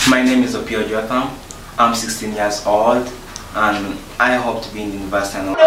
My name is Opio Jotham. I'm 16 years old and I hope to be in university.